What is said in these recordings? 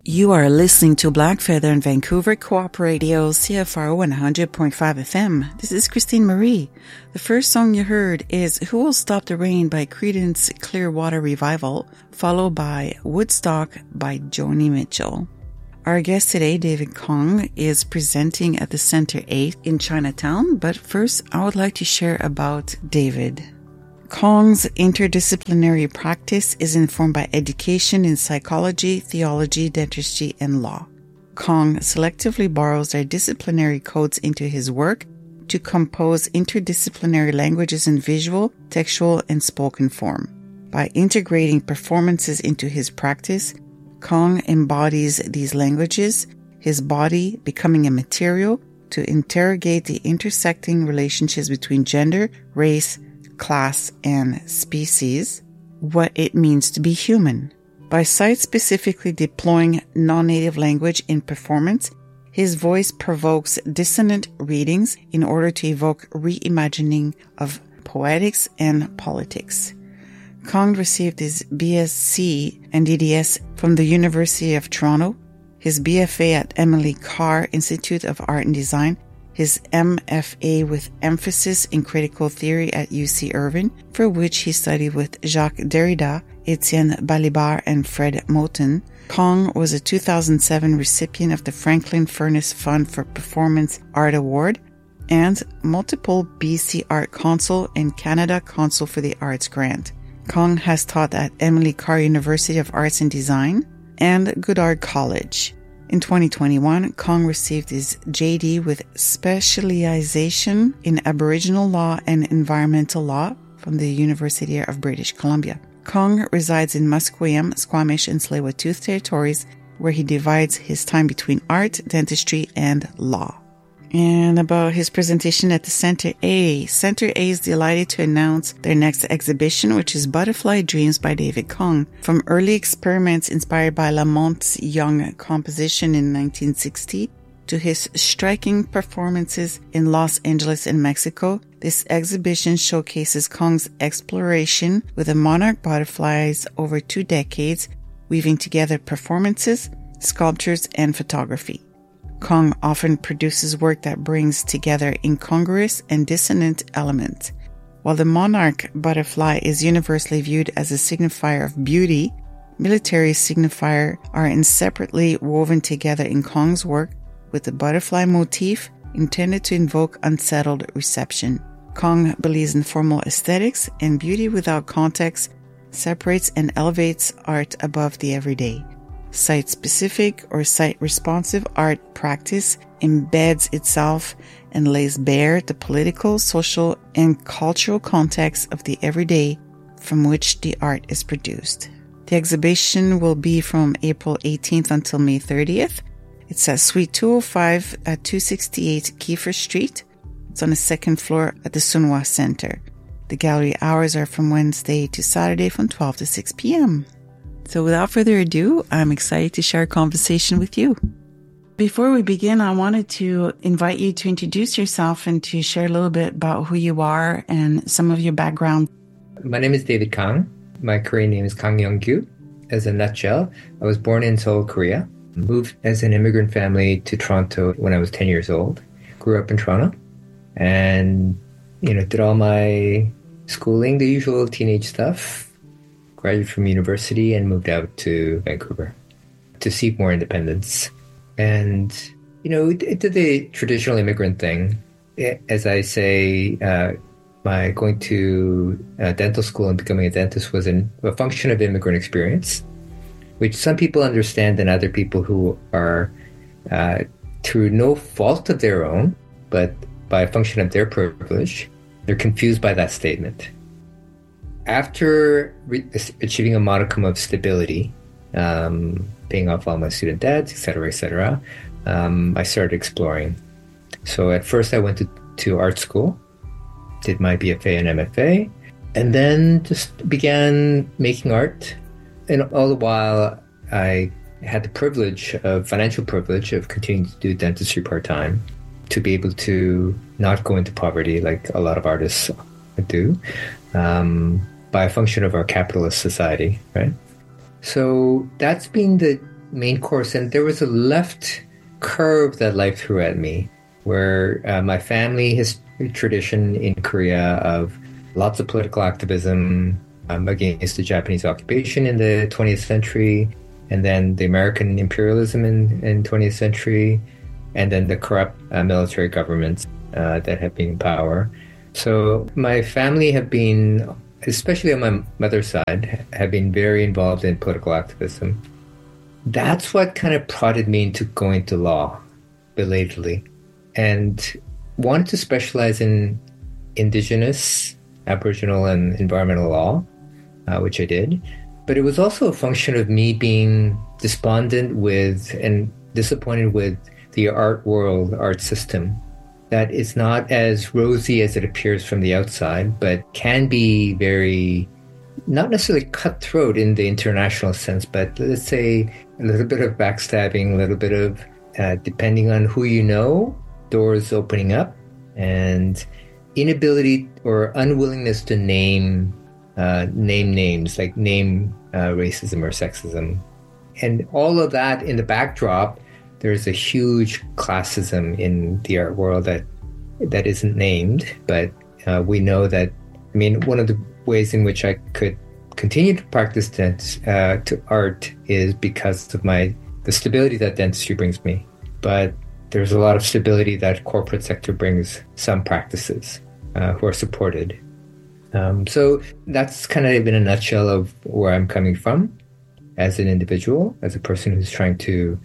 You are listening to Black Feather in Vancouver Co-op Radio, CFRO 100.5 FM. This is Christine Marie. The first song you heard is Who Will Stop the Rain by Creedence Clearwater Revival, followed by Woodstock by Joni Mitchell. Our guest today, David Kong, is presenting at the Center A in Chinatown, but first I would like to share about David. Kong's interdisciplinary practice is informed by education in psychology, theology, dentistry, and law. Kong selectively borrows their disciplinary codes into his work to compose interdisciplinary languages in visual, textual, and spoken form. By integrating performances into his practice, Kong embodies these languages, his body becoming a material to interrogate the intersecting relationships between gender, race, class, and species, what it means to be human. By site-specifically deploying non-native language in performance, his voice provokes dissonant readings in order to evoke reimagining of poetics and politics. Kong received his BSc and DDS from the University of Toronto, his BFA at Emily Carr Institute of Art and Design, his MFA with emphasis in critical theory at UC Irvine, for which he studied with Jacques Derrida, Etienne Balibar, and Fred Moten. Kong was a 2007 recipient of the Franklin Furnace Fund for Performance Art Award and multiple BC Art Council and Canada Council for the Arts grant. Kong has taught at Emily Carr University of Arts and Design and Goodard College. In 2021, Kong received his JD with specialization in Aboriginal law and environmental law from the University of British Columbia. Kong resides in Musqueam, Squamish, and Tsleil-Waututh territories, where he divides his time between art, dentistry, and law. And about his presentation at the Center A. Center A is delighted to announce their next exhibition, which is Butterfly Dreams by David Kong. From early experiments inspired by Lamont's Young composition in 1960 to his striking performances in Los Angeles and Mexico, this exhibition showcases Kong's exploration with the monarch butterflies over 2 decades, weaving together performances, sculptures, and photography. Kong often produces work that brings together incongruous and dissonant elements. While the monarch butterfly is universally viewed as a signifier of beauty, military signifiers are inseparably woven together in Kong's work, with the butterfly motif intended to invoke unsettled reception. Kong believes in formal aesthetics, and beauty without context separates and elevates art above the everyday. Site-specific or site-responsive art practice embeds itself and lays bare the political, social, and cultural context of the everyday from which the art is produced. The exhibition will be from April 18th until May 30th. It's at Suite 205 at 268 Kiefer Street. It's on the second floor at the Sun Hua Center. The gallery hours are from Wednesday to Saturday from 12 to 6 p.m. So without further ado, I'm excited to share a conversation with you. Before we begin, I wanted to invite you to introduce yourself and to share a little bit about who you are and some of your background. My name is David Kang. My Korean name is Kang Young-gyu. As a nutshell, I was born in Seoul, Korea. Moved as an immigrant family to Toronto when I was 10 years old. Grew up in Toronto and, did all my schooling, the usual teenage stuff. Graduated from university and moved out to Vancouver to seek more independence. And, it did the traditional immigrant thing. As I say, my going to dental school and becoming a dentist was a function of immigrant experience, which some people understand and other people who are, through no fault of their own, but by a function of their privilege, they're confused by that statement. After achieving a modicum of stability, paying off all my student debts, etc., I started exploring. So at first I went to art school, did my BFA and MFA, and then just began making art. And all the while, I had the financial privilege of continuing to do dentistry part-time to be able to not go into poverty like a lot of artists do. By a function of our capitalist society, right? So that's been the main course, and there was a left curve that life threw at me, where my family history tradition in Korea of lots of political activism against the Japanese occupation in the 20th century, and then the American imperialism in 20th century, and then the corrupt military governments that have been in power. So my family have been, especially on my mother's side, have been very involved in political activism. That's what kind of prodded me into going to law, belatedly, and wanted to specialize in Indigenous, Aboriginal, and environmental law, which I did. But it was also a function of me being despondent with and disappointed with the art world, art system, that is not as rosy as it appears from the outside, but can be very, not necessarily cutthroat in the international sense, but let's say a little bit of backstabbing, a little bit of, depending on who you know, doors opening up, and inability or unwillingness to name names, like name racism or sexism. And all of that in the backdrop, there's a huge classism in the art world that isn't named, but we know that. I mean, one of the ways in which I could continue to practice to art is because of the stability that dentistry brings me. But there's a lot of stability that corporate sector brings some practices who are supported. So that's kind of in a nutshell of where I'm coming from as an individual, as a person who's trying to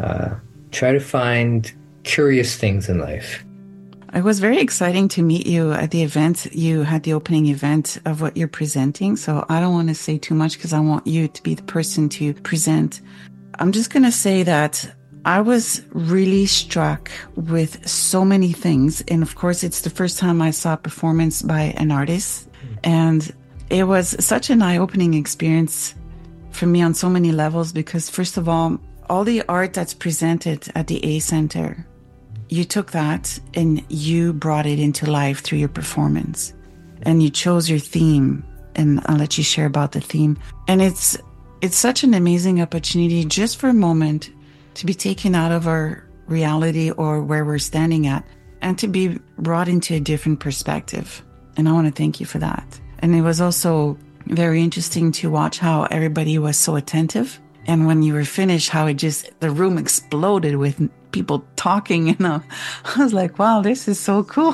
try to find curious things in life. It was very exciting to meet you at the event. You had the opening event of what you're presenting. So I don't want to say too much because I want you to be the person to present. I'm just going to say that I was really struck with so many things. And of course, it's the first time I saw a performance by an artist. And it was such an eye-opening experience for me on so many levels because, first of all the art that's presented at the A Center, you took that and you brought it into life through your performance. And you chose your theme, and I'll let you share about the theme. And it's such an amazing opportunity just for a moment to be taken out of our reality or where we're standing at and to be brought into a different perspective. And I want to thank you for that. And it was also very interesting to watch how everybody was so attentive. And when you were finished, how the room exploded with people talking. And I was like, wow, this is so cool.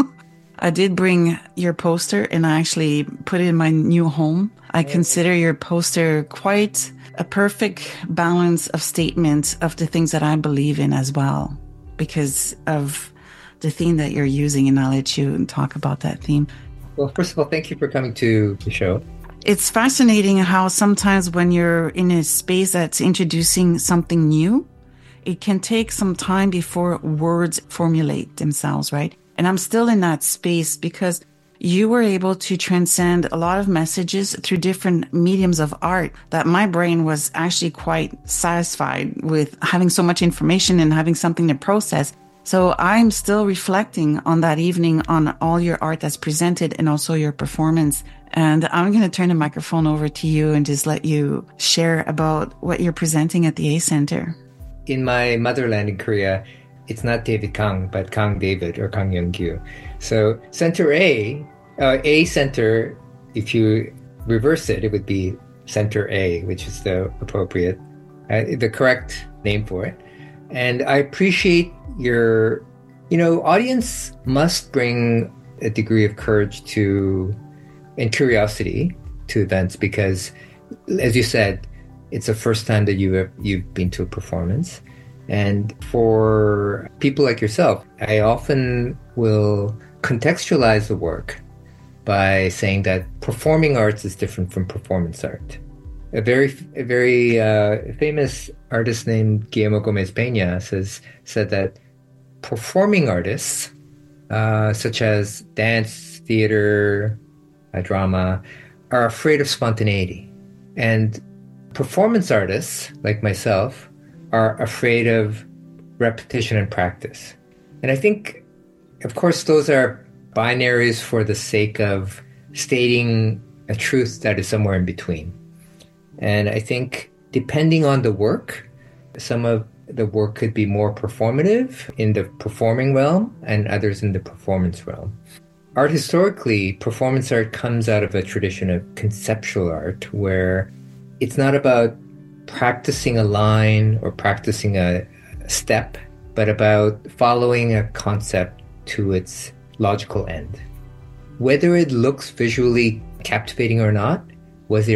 I did bring your poster and I actually put it in my new home. I consider your poster quite a perfect balance of statements of the things that I believe in as well, because of the theme that you're using. And I'll let you talk about that theme. Well, first of all, thank you for coming to the show. It's fascinating how sometimes when you're in a space that's introducing something new, it can take some time before words formulate themselves, right? And I'm still in that space because you were able to transcend a lot of messages through different mediums of art that my brain was actually quite satisfied with having so much information and having something to process. So I'm still reflecting on that evening on all your art that's presented and also your performance. And I'm going to turn the microphone over to you and just let you share about what you're presenting at the A Center. In my motherland in Korea, it's not David Kang, but Kang David or Kang Young-kyu. So Center A Center, if you reverse it, it would be Center A, which is the appropriate, the correct name for it. And I appreciate your, audience must bring a degree of courage and curiosity to events because, as you said, it's the first time that you've been to a performance. And for people like yourself, I often will contextualize the work by saying that performing arts is different from performance art. A very famous artist named Guillermo Gomez Peña said that performing artists, such as dance, theater, drama, are afraid of spontaneity. And performance artists, like myself, are afraid of repetition and practice. And I think, of course, those are binaries for the sake of stating a truth that is somewhere in between. And I think depending on the work, Some of the work could be more performative in the performing realm and others in the performance realm. Art historically, performance art comes out of a tradition of conceptual art where it's not about practicing a line or practicing a step, but about following a concept to its logical end. Whether it looks visually captivating or not, was the